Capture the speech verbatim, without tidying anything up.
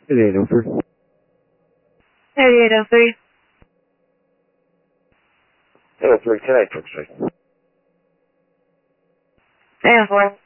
eighty-eight oh three. eighty-eight oh three. eight oh three, ten eight, six. eight oh four.